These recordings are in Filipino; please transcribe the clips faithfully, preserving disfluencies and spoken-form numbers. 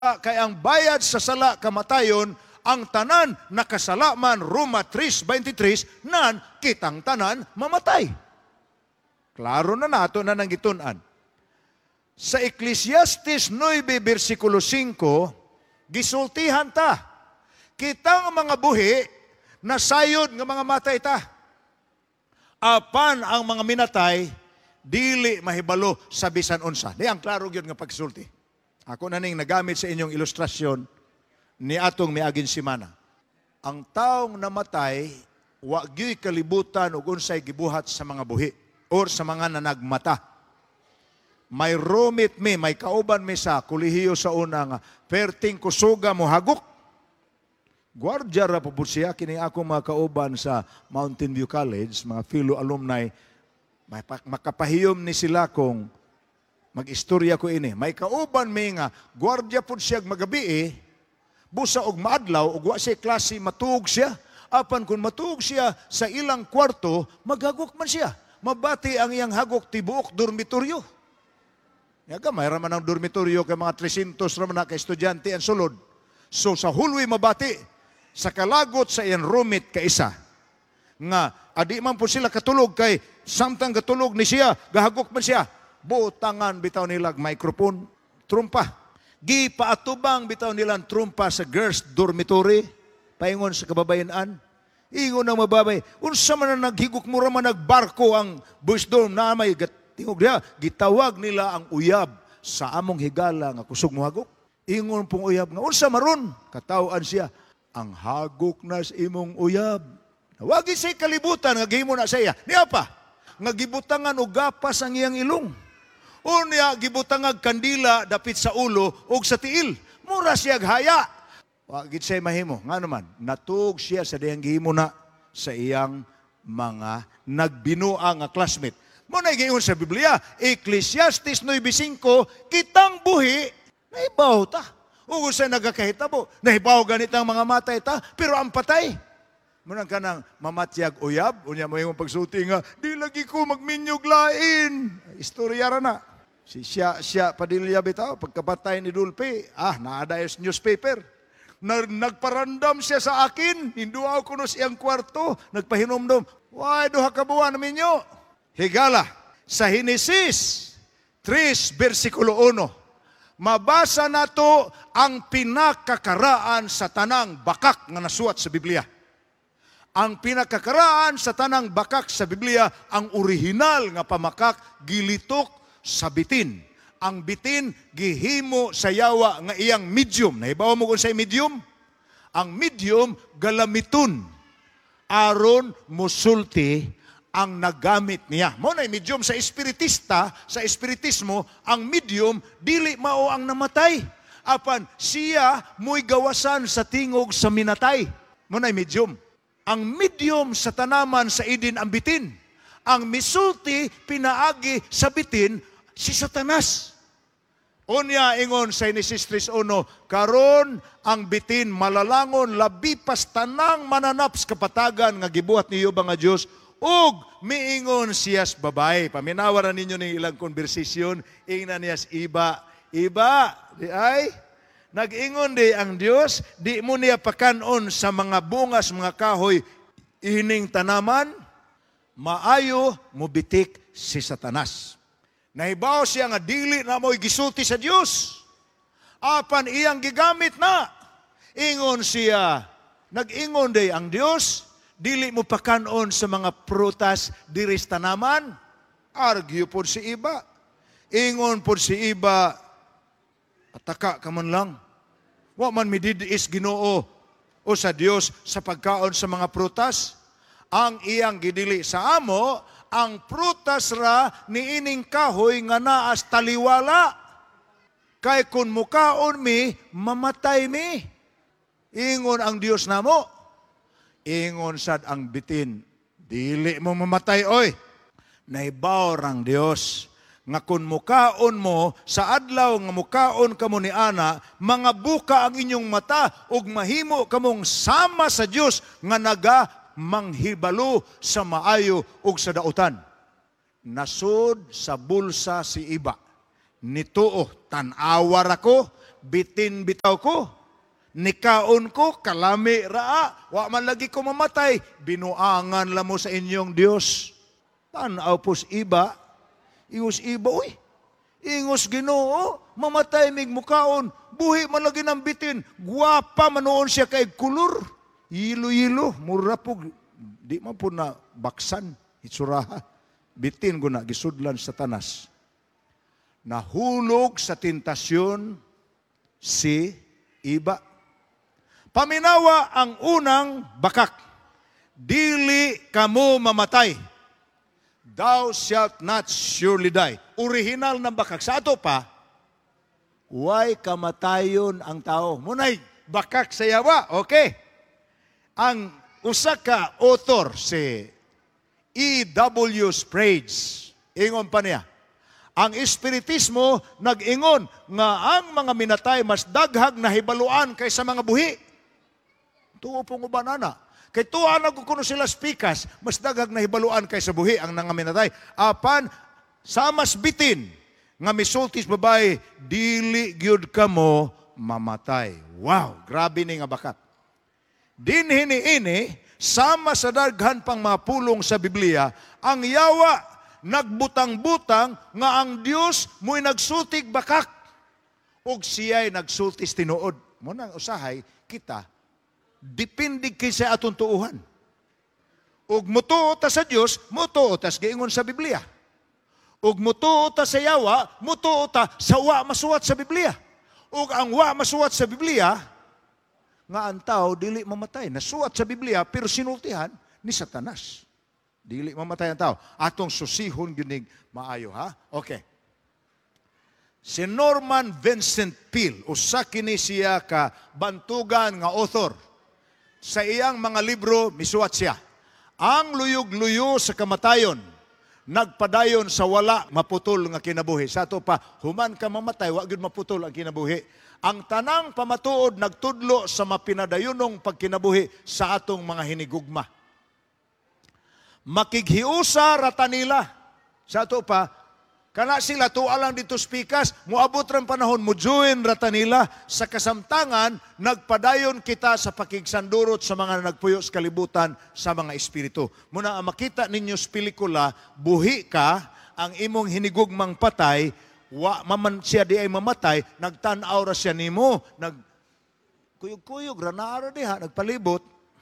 kay ang bayad sa sala kamatayon, ang tanan nakasalaman, Roma three twenty-three, nan kitang tanan mamatay. Klaro na nato na nangitunan. Sa Ecclesiastes nine, versikulo five, gisultihan ta, kitang mga buhi, nasayod nga mga matay ta. Apan ang mga minatay, dili mahibalo sa bisan unsa. Di ang klaro gyud nga pagsulti. Ako na ning nagamit sa inyong ilustrasyon ni atong miaging simana. Ang taong namatay, wa gyud kalibutan ug unsay gibuhat sa mga buhi or sa mga nanagmata. May rumit mi, may kauban mi sa kolehiyo sa una nga, perting kusuga mo hagok. Guardia ra po siya, kini ako mga kauban sa Mountain View College, mga fellow alumni, may makapahiyom ni sila kung mag-istorya ko ini. May kauban mi nga, guardia po siya magabi eh, busa og maadlaw, og wa siya klase matug siya, apan kung matug siya sa ilang kwarto, maghagok man siya. Mabati ang iyang hagok tibuok dormitoryo. Yaga, may raman ang dormitoryo kay mga three hundred raman na ka estudyante ang sulod. So sa hulwi mabati, sa kalagot sa iyang roommate ka isa, nga adi man po sila katulog kay samtang katulog ni siya, gahagok man siya, butangan bitaw nilag microphone, trumpa. Gipaatubang bitaw nilang trumpa sa girls' dormitory, paingon sa kababayan-an. Ingon ang mababay, unsa man na naghigok mo raman nagbarko ang boys dorm na may tingog diha, gitawag nila ang uyab sa among higala nga kusog mo hagok. Ingon pong uyab nga, unsa maron? Katawaan siya, ang hagok na sa imong uyab. Wagi say kalibutan, nga gihimo na sa iya. Niya pa, nga gibutangan o gapas ang iyang ilong. Unya, gibutangag kandila dapit sa ulo o sa tiil. Mura siya haya. Wagit siya mahimo. Nga naman, natug siya sa diyang gihimo na sa iyang mga nagbinuang nga classmate. Muna giingon sa Biblia, Ecclesiastes nine five, kitang buhi, naibaw ta. Ugo sa nagakahitabo, naibaw ganit ang mga matay ta, pero ang patay. Muna ka nang mamatyag uyab, unya mo yung pagsuti nga, di lagi ko magminyog lain. Istorya ra na. Si siya, siya Padilla bitaw, pagkapatay ni Dulpe, ah, naadayos newspaper. Nagparandam siya sa akin, hinduaw ko no siyang kwarto, nagpahinomdom, why duha ka buwan namin nyo? Higala, sa Henesis three, versikulo one, mabasa nato ang pinakakaraan sa tanang bakak nga nasuat sa Biblia. Ang pinakakaraan sa tanang bakak sa Biblia, ang orihinal nga pamakak, gilitok sa bitin. Ang bitin, gihimo sa yawa nga iyang medium. Nahibawa mo kung sa'y medium? Ang medium, galamiton. Aron musulti ang nagamit niya. Mo na medium sa espiritista, sa espiritismo, ang medium, dili mao ang namatay. Apan, siya mo'y gawasan sa tingog sa minatay. Mo na medium. Ang medium sa tanaman sa idin ang bitin. Ang misulti, pinaagi sa bitin, si Satanas. Unya ingon sa Genesis three one, karon ang bitin malalangon labi pas tanang mananaps kapatagan nga gibuhat niyo ba nga Dios ug miingon siyas babae. Paminawaran ninyo ning ilang konversasyon, ingnan niyas iba, iba, di ay nag-ingon di ang Dios, di mo niya pakanon sa mga bungas mga kahoy ining tanaman, maayo mubitik si Satanas. Nahibaw siya nga dili na mo'y gisulti sa Diyos. Apan iyang gigamit na. Ingon siya, nag-ingon day ang Diyos, dili mo pakanon sa mga prutas diris tanaman. Argue po si iba. Ingon po si iba, ataka ka man lang. Wa man mididiis Ginoo o sa Diyos sa pagkaon sa mga prutas. Ang iyang gidili sa amo, ang prutas ra ni ining kahoy nga naas taliwala. Kay kun mukaon mi, mamatay mi. Ingon ang Dios namo. Ingon sad ang bitin, dili mo mamatay oy. Naibaw rang Dios nga kun mukaon mo sa adlaw nga mukaon kamo ni ana, mga buka ang inyong mata ug mahimo kamong sama sa Dios nga naga manghibalo sa maayo ug sa dautan. Nasud sa bulsa si iba. Nituo, tan-awar ako, bitin bitaw ko. Nikaon ko, kalami raa. Wa man lagi ko mamatay. Binuangan la mo sa inyong Dios. Tanaw pos iba. Ius iba, uy. Ingos Ginoo, mamatay mig mukaon. Buhi man lagi ng bitin. Guwapa manoon siya kay kulur. Yilo-yilo. Mura po. Di man po na baksan. Itsuraha. Bitin ko na, gisudlan sa tanas. Nahulog sa tentasyon si iba. Paminawa ang unang bakak. Dili kamo mamatay. Thou shalt not surely die. Original na bakak. Sa ato pa, why kamatayon ang tao? Munay, bakak sa yawa. Okay. Ang usa ka author, si E W Sprague, ingon pa niya, ang espiritismo nag-ingon nga ang mga minatay mas daghag na hibaluan kaysa mga buhi. Tuo pong ubanana. Kay tuwa na kuno sila spikas, mas daghag na hibaluan kaysa buhi ang nangaminatay. Apan, sa mas bitin, nga misultis babae, dili gyud kamo mamatay. Wow, grabe ni nga bakat. Dinhini ini, sama sa daghan pang mga pulong sa Biblia, ang yawa nagbutang-butang nga ang Dios mo'y nagsultig bakak ug siya'y nagsultis tinuod. Muna ang usahay, kita, dipindi kaysa atong tuuhan. Ug mutuo ta sa Dios, mutuo ta sa giingon sa Biblia. Ug mutuo ta sa yawa, mutuo ta sa wa masuwat sa Biblia. Ug ang wa masuwat sa Biblia, nga ang tao dili mamatay. Nasuwat sa Biblia, pero sinultihan ni Satanas. Dili mamatay ang tao. Atong susihon ginig maayo, ha? Okay. Si Norman Vincent Peale, usa kini siya ka bantugan nga author. Sa iyang mga libro, misuwat siya. Ang luyog-luyo sa kamatayon, nagpadayon sa wala maputol nga kinabuhi. Sa ato pa, human ka mamatay, wa gyud maputol ang kinabuhi. Ang tanang pamatuod nagtudlo sa mapinadayunong pagkinabuhi sa atong mga hinigugma. Makighiusa rata nila. Sa ato pa, kana sila tuwa lang dito spikas, muabot ran panahon, mujuin rata nila, sa kasamtangan, nagpadayon kita sa pakigsandurot sa mga nagpuyo sa kalibutan sa mga espiritu. Muna ang makita ninyo sa pelikula, buhi ka, ang imong hinigugmang patay, wa maman siya di ay mamatay, nagtanaw ra siya nimo, nag kuyog-kuyog, ranara diha, nagpalibot,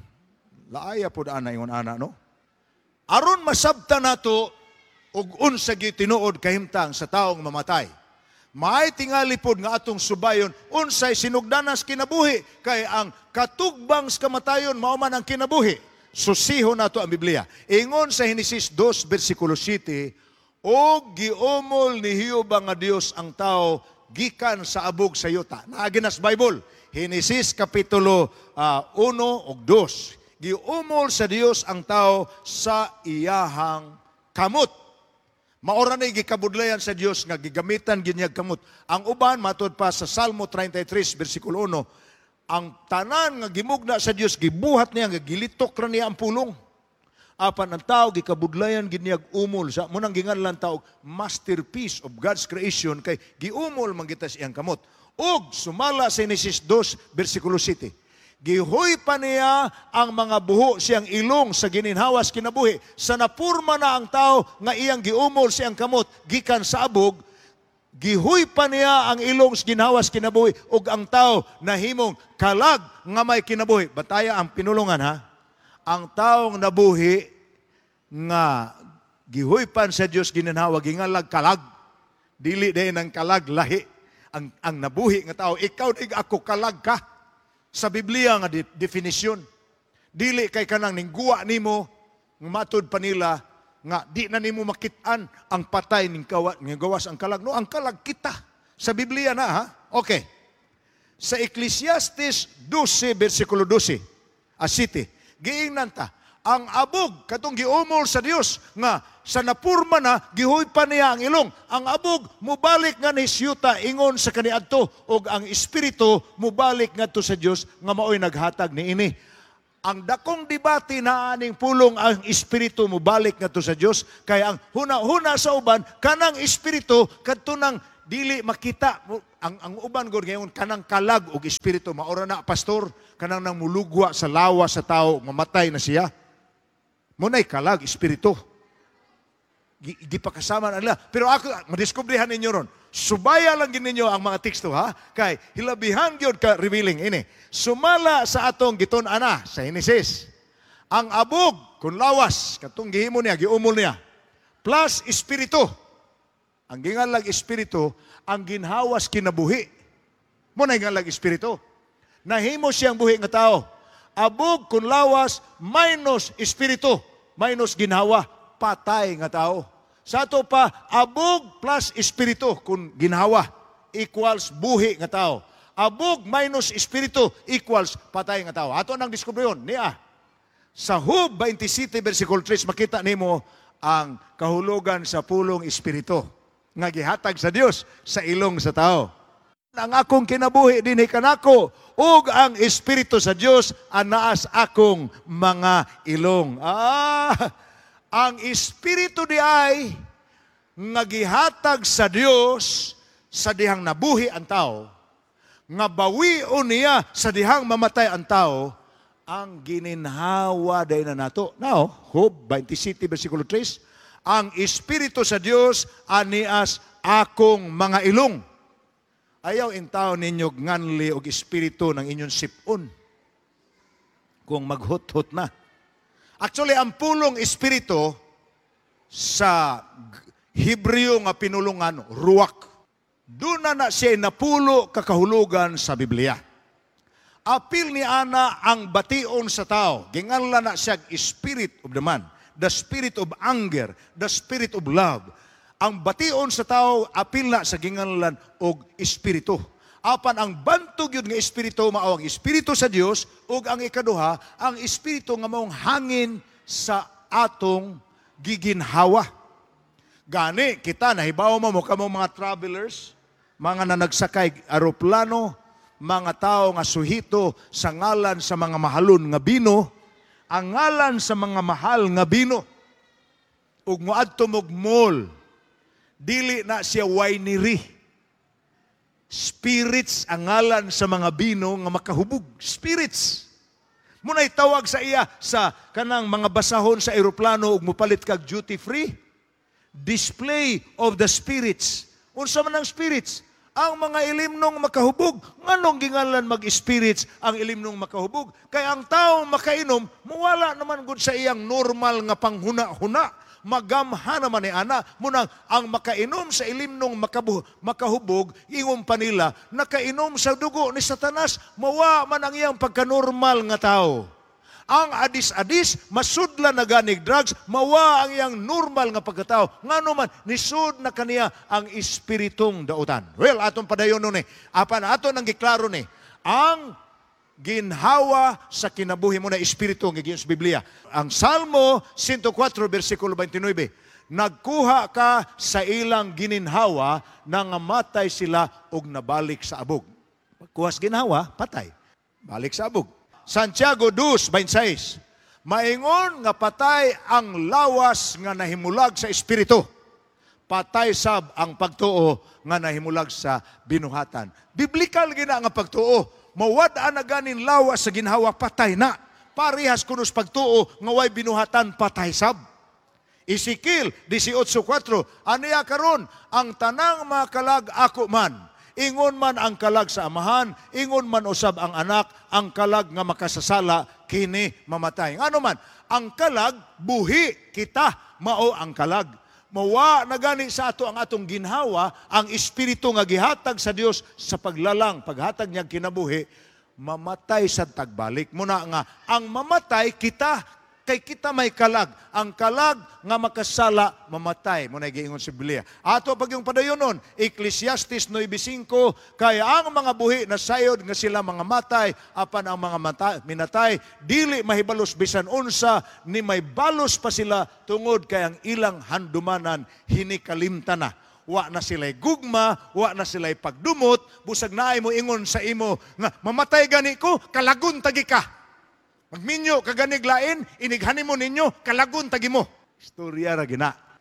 laaya po daan na yung ana, no? Aron masabta nato, ug unsa gyud tinuod kahimtang sa taong mamatay. Maay tingali pod nga atong subayon unsay sinugdanas kinabuhi kay ang katugbang sa kamatayon mao man ang kinabuhi. Susihon nato ang Biblia. Ingon sa Henesis two bersikulo seven, og giumol ni Hioba nga Dios ang tao gikan sa abog sa yuta. Naagi nas Bible. Henesis kapitulo uh, one ug two. Giumol sa Dios ang tao sa iyahang kamot. Maora na gikabudlayan sa Dios nga gigamitan ginyag kamot. Ang uban matud pa sa Salmo thirty-three bersikulo one, ang tanan nga gimugna sa Dios gibuhat niya nga gilitok ra niya ang pulong. Apan ang tao gikabudlayan ginyag umol sa munang ginganlan tao masterpiece of God's creation kay giumol man kita siyang kamot. Ug sumala sa Genesis two bersikulo seven. Gihoy pa niya ang mga buho siyang ilong sa gininhawas kinabuhi. Sa napurma na ang tao nga iyang giumol siyang kamot, gikan sa abog, gihoy pa niya ang ilong sa ginhawas kinabuhi ug ang tao nahimong kalag nga may kinabuhi. Bataya ang pinulungan, ha? Ang taong nabuhi nga gihoypan sa Dios gininhawa gingalag kalag. Dili din ang kalag lahi. Ang, ang nabuhi nga tao, ikaw dig ako kalag ka. Sa Biblia nga de- definisyon, dili kay kanang ningguwa nimo, nga matod pa nila, nga di na nimo makitaan ang patay ning kawa, nga gawas ang kalag. No, ang kalag kita. Sa Biblia na, ha? Okay. Sa Ecclesiastes twelve, versikulo twelve, asiti, giingnan ta, ang abog, katong giumol sa Dios, nga sa napurma na, gihoy pa niya ang ilong. Ang abog, mubalik nga ni siyuta, ingon sa kaniadto, o ang espiritu, mubalik nga to sa Dios, nga maoy naghatag ni ini. Ang dakong debate na aning pulong ang espiritu mubalik nga to sa Dios, kaya ang huna-huna sa uban, kanang espiritu, kadto nang dili makita ang ang uban gud ngayon kanang kalag og espiritu maura na pastor kanang nang mulugwa sa lawa sa tao mamatay na siya. Munay kalag espiritu. Gipakasama na nila. Pero ako madiskubrihan ninyo ron. Subaya lang gid ninyo ang mga teksto ha. Kay hilabihan gyud ka revealing ini. Sumala sa atong gitun-ana sa Henesis. Ang abog kun lawas katong gihimo niya giumol niya plus espiritu. Ang gingalag espiritu, ang ginhawas kinabuhi. Muna gingalag espiritu. Nahimo siyang buhi nga tao. Abog kun lawas minus espiritu, minus ginhawa, patay nga tao. Sa ato pa, abog plus espiritu kun ginhawa equals buhi nga tao. Abog minus espiritu equals patay nga tao. Ato nang diskubre yun. Niya. Sa Job twenty-seven versicle three, makita nimo ang kahulugan sa pulong espiritu nga gihatag sa Dios sa ilong sa tao. Ang akong kinabuhi dinhi kanako ug ang espiritu sa Dios anaas akong mga ilong. Ah, ang espiritu di ay nga gihatag sa Dios sa dihang nabuhi ang tao, nga bawion niya sa dihang mamatay ang tao, ang gininhawa day na nato. Now, Job twenty-seven versikulo three, ang espiritu sa Dios anias akong mga ilong. Ayaw intaw ninyo nganli og espiritu ng inyong sipon kung maghut-hut na. Actually, ang pulong espiritu sa Hebreo nga pinulungan, ruach. Doon na na siya napulo kakahulugan sa Biblia. Apil ni ana ang bation sa tao. Ginganla na siya spirit of the man. The spirit of anger, the spirit of love. Ang bation sa tao, apil na sa ginganlan og espiritu. Apan ang bantog yun nga espiritu, mao ang espiritu sa Dios, ug ang ikaduha, ang espiritu nga maong hangin sa atong giginhawa. Gani, kita, nahibaw mo mo kamong mga travelers, mga nanagsakay aeroplano, mga tao nga suhito sa ngalan sa mga mahalon nga bino, ang ngalan sa mga mahal nga bino, ug moadto mog mall, dili na siya winery. Spirits ang ngalan sa mga bino nga makahubog. Spirits. Muna'y tawag sa iya sa kanang mga basahon sa eroplano ug mupalit kag duty free. Display of the spirits. Unsa man ang spirits? Ang mga ilimnong makahubog. Nganong gingalan mag-spirits ang ilimnong makahubog? Kaya ang tao makainom, muwala naman gud sa iyang normal nga panghuna-huna. Magamha naman ni ana. Munang ang makainom sa ilimnong makabu, makahubog, ingon pa nila, nakainom sa dugo ni Satanas, mawa man ang iyang pagkanormal nga tao. Ang adis-adis, masudla na ganig drugs, mawa ang iyang normal nga pagkatao. Nga naman, nisud na kaniya ang espiritong dautan. Well, atong padayon nun eh. Apan, aton ang giklaro ni, ang ginhawa sa kinabuhi mo na espiritu ng sa Biblia. Ang Salmo one oh four, versikulo twenty-nine, nagkuha ka sa ilang gininhawa, nangamatay sila og nabalik sa abog. Kuwas ginhawa, patay. Balik sa abog. Santiago two twenty-six, maingon nga patay ang lawas nga nahimulag sa espiritu. Patay sab ang pagtuo nga nahimulag sa binuhatan. Biblikal gina nga pagtuo. Mawad-an na ganin lawas sa ginhawa, patay na. Parehas kunos pagtuo nga way binuhatan, patay sab. Ezekiel eighteen four, aniya karon ang tanang mga kalag ako man. Ingon man ang kalag sa amahan, ingon man usab ang anak, ang kalag nga makasasala, kini mamatay. Ano man, ang kalag, buhi kita, mao ang kalag. Mawa na gani sa ato ang atong ginhawa, ang espiritu nga gihatag sa Dios sa paglalang, paghatag niya kinabuhi, mamatay sa tagbalik. Muna nga, ang mamatay kita, kay kita may kalag. Ang kalag nga makasala, mamatay. Muna giingon si Biblia. Ato pag yung padayon nun, Ecclesiastes nine five, kaya ang mga buhi na sayod nga sila mga matay, apan ang mga matay, minatay, dili mahibalos bisan unsa, ni may balos pa sila tungod kay ang ilang handumanan hinikalimtan na. Wa na sila'y gugma, wa na sila'y pagdumot, busag naay mo ingon sa imo, nga mamatay gani ko, kalagun tagi ka. Magminyo kaganiglain, inighanin mo ninyo, kalagun tagi mo. Istorya ra gina.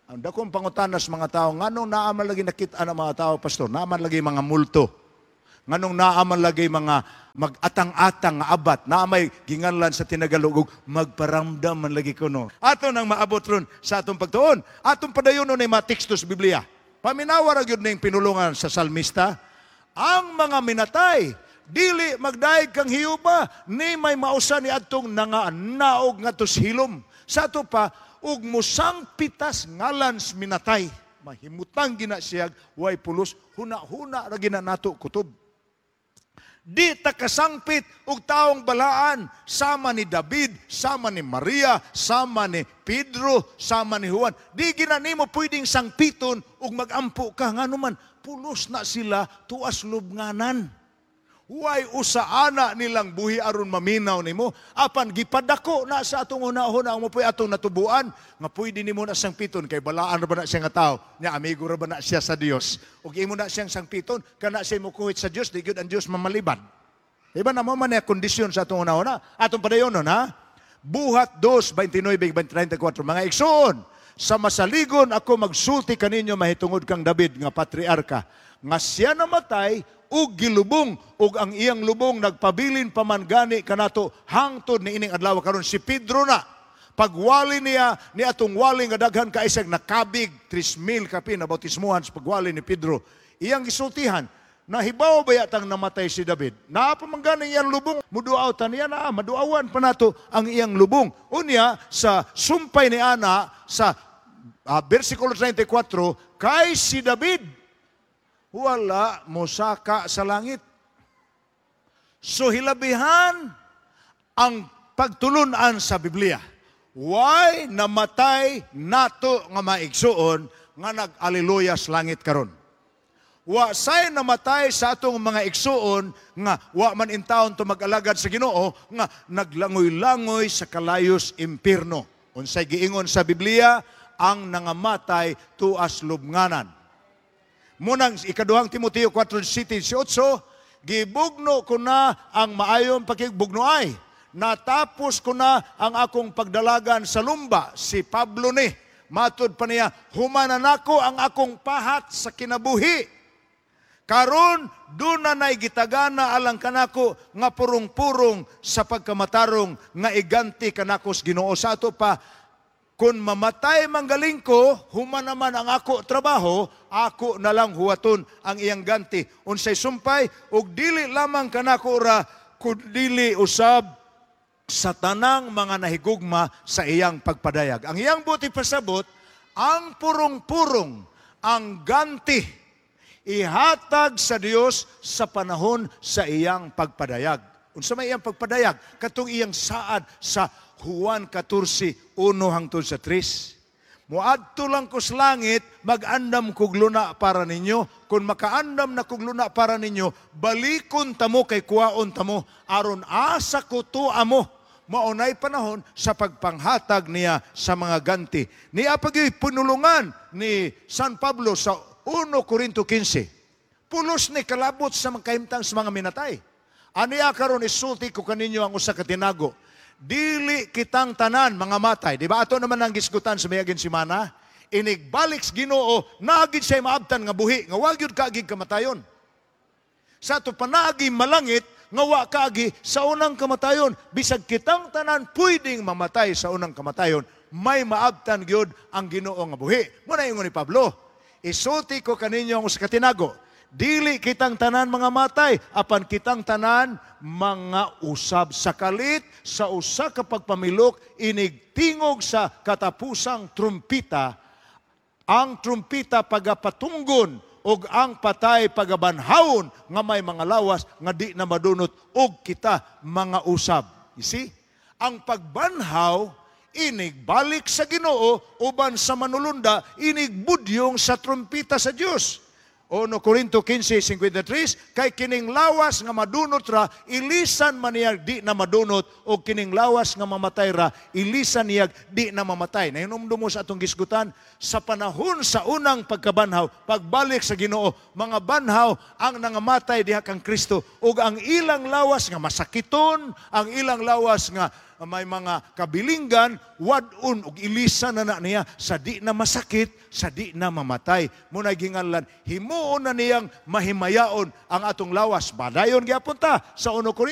Ang dakong pangutanas mga tao, nganong naaman lagi nakita ng mga tao, pastor, naaman lagi mga multo. Nganong naaman lagi mga mag-atang-atang nga abat, naamay ginganlan sa tinagalog, magparamdam man lagi kuno. Ato nang maabot ron sa atong pagtuon. Atong padayon nun ay mga tekstos sa Biblia. Paminawar yun na yung pinulungan sa salmista. Ang mga minatay, dili magdaig kang hiyuba, ni may mausa ni atong nga naog nga tos hilom. Sa ato pa, ug musang pitas ngalans minatay. Mahimutang gina siyag, way pulos, huna-huna ra gina nato kutob. Di takasangpit ug taong balaan, sama ni David, sama ni Maria, sama ni Pedro, sama ni Juan. Di ginanimo pwedeng sangpiton ug magampo ka nganuman, pulos na sila tuas lubnganan. Huway usaana nilang buhi aron maminaw nimo. Apan gipadako na sa atong una-una ang mapuy atong natubuan nga pwede nimo na sangpiton kay balaan ra ba na siya nga tao. Nya amigo ra ba na siya sa Dios. Ug imo na siyang sangpiton kana siya mokuhit sa Dios, di gyud ang Dios mamalibad. Diba na mo man ang kondisyon sa atong una-una. Atong padayon nun ha. Buhat two, twenty-nine, thirty-four. Mga igsoon, sa masaligon ako magsulti kaninyo mahitungod kang David nga patriarka. Nga siya namatay ug gilubong ug ang iyang lubong nagpabilin paman gani kanato hangtod ni ining adlaw karon si Pedro na pagwali niya ni atong wali nga daghan kaisag nakabig three mil kapi na bautismuhan sa pagwali ni Pedro iyang gisultihan nahibaw ba yatang namatay si David naa pa man gani iyang lubong muduawtan niya na maduawan pa nato ang iyang lubong unya sa sumpay ni ana sa uh, versikulo thirty-four kay si David wala mosaka sa langit. So hilabihan ang pagtulunan sa Biblia. Why namatay nato nga maigsuon nga nag-aleluya sa langit karon? Wa say namatay sa atong mga igsuon nga wa man in taon to mag-alagad sa Ginoo nga naglangoy-langoy sa kalayos impierno. Unsay giingon sa Biblia ang nangamatay tuas lubnganan. Munang ikaduhang Timoteo four eighteen, gibugno ko na ang maayong pakigbugnoay. Natapos ko na ang akong pagdalagan sa lumba. Si Pablo ni, matod pa niya, humanan ako ang akong pahat sa kinabuhi. Karon, doon na naigitagana alang kanako nga purong-purong sa pagkamatarong nga iganti kanakos Ginoo sa ato pa. Kung mamatay manggaling ko, human naman ang ako trabaho, ako na lang huwaton ang iyang ganti. Unsay sumpay, ug dili lamang kanako ra, kundili usab sa tanang mga nahigugma sa iyang pagpadayag. Ang iyang buti pasabot, ang purong-purong, ang ganti, ihatag sa Dios sa panahon sa iyang pagpadayag. Unsa may iyang pagpadayag? Katong iyang saad sa Juan fourteen, one hangtod sa three. Muadto lang ko sa langit, mag-andam kog luna para ninyo. Kung makaandam na kog luna para ninyo, balikon tamo kay kuwaon tamo. Aron asa ko to amo. Maunay panahon sa pagpanghatag niya sa mga ganti. Niya pagyoy punulungan ni San Pablo sa one Corinto fifteen. Pulos ni kalabot sa mga kahimtang sa mga minatay. Aniya karon isulti ko kaninyo ang usa ka tinago. Dili kitang tanan mga matay. Di ba ato naman ang gisgutan sa mayagin simana? Inigbalik sa Ginoo, naagid siya maabtan nga buhi, nga wag yun kaagig kamatayon. Sa ato panaagi malangit, nga wa kaagi sa unang kamatayon. Bisag kitang tanan pwedeng mamatay sa unang kamatayon, may maabtan gyud ang Ginoo nga buhi. Muna ingon ni Pablo, isulti ko kaninyo ang usa ka tinago. Dili kitang tanan mga matay, apan kitang tanan mga usab sa kalit, sa usa ka pagpamilok, inigtingog sa katapusang trumpita, ang trumpita pagapatunggon, og ang patay pagabanhawon, nga may mga lawas, nga di na madunot, og kita mga usab. You see? Ang pagbanhaw, inigbalik sa Ginoo, uban sa manulunda, inigbudyong sa trumpita sa Dios. one Corinto fifteen fifty-three, kay kining lawas nga madunot ra, ilisan man niyag di na madunot, o kining lawas nga mamatay ra, ilisan niyag di na mamatay. Nahinumdum mo sa atong gisgutan, sa panahon sa unang pagkabanhaw, pagbalik sa Ginoo, mga banhaw ang nangamatay diha kang Kristo, ug ang ilang lawas nga masakiton, ang ilang lawas nga may mga kabilinggan, wadun ug ilisan na na niya sa di na masakit, sa di na mamatay. Muna ginganlan, himuon na niyang mahimayaon ang atong lawas. Badayon gyapon ta sa uno